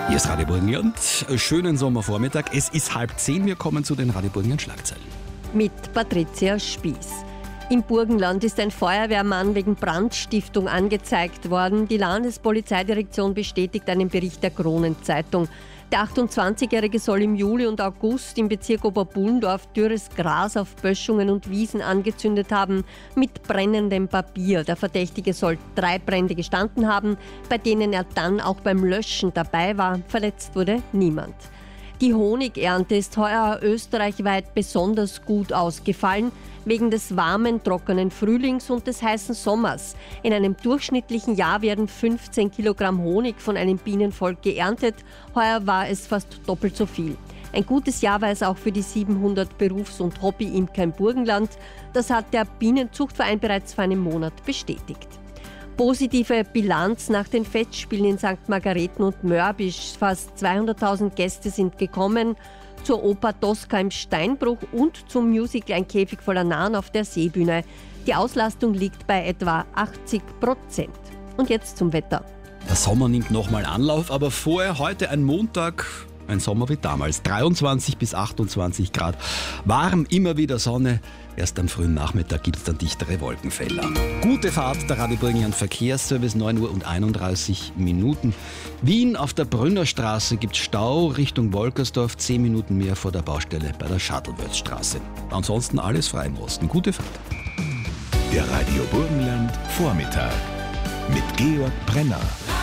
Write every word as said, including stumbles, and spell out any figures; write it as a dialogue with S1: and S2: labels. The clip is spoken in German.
S1: Hier ist Radio Burgenland. Schönen Sommervormittag. Es ist halb zehn. Wir kommen zu den Radio Burgenland Schlagzeilen.
S2: Mit Patricia Spieß. Im Burgenland ist ein Feuerwehrmann wegen Brandstiftung angezeigt worden. Die Landespolizeidirektion bestätigt einen Bericht der Kronenzeitung. Der achtundzwanzigjährige soll im Juli und August im Bezirk Oberbullendorf dürres Gras auf Böschungen und Wiesen angezündet haben mit brennendem Papier. Der Verdächtige soll drei Brände gestanden haben, bei denen er dann auch beim Löschen dabei war. Verletzt wurde niemand. Die Honigernte ist heuer österreichweit besonders gut ausgefallen, wegen des warmen, trockenen Frühlings und des heißen Sommers. In einem durchschnittlichen Jahr werden fünfzehn Kilogramm Honig von einem Bienenvolk geerntet. Heuer war es fast doppelt so viel. Ein gutes Jahr war es auch für die siebenhundert Berufs- und Hobby-Imker im Burgenland. Das hat der Bienenzuchtverein bereits vor einem Monat bestätigt. Positive Bilanz nach den Festspielen in Sankt Margareten und Mörbisch. Fast zweihunderttausend Gäste sind gekommen. Zur Oper Tosca im Steinbruch und zum Musical Ein Käfig voller Narren auf der Seebühne. Die Auslastung liegt bei etwa achtzig Prozent. Und jetzt zum Wetter.
S1: Der Sommer nimmt nochmal Anlauf, aber vorher heute ein Montag, ein Sommer wie damals. dreiundzwanzig bis achtundzwanzig Grad. Warm, immer wieder Sonne. Erst am frühen Nachmittag gibt es dann dichtere Wolkenfelder. Gute Fahrt, der Radio Burgenland Verkehrsservice, neun Uhr und einunddreißig Minuten. Wien auf der Brünnerstraße gibt es Stau Richtung Wolkersdorf, zehn Minuten mehr vor der Baustelle bei der Shuttleworth-Straße. Ansonsten alles frei im Osten. Gute Fahrt.
S3: Der Radio Burgenland Vormittag mit Georg Brenner.